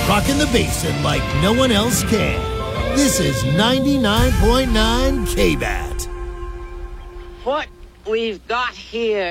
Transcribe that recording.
rocking the basin like no one else can. This is 99.9 KBAT. What we've got here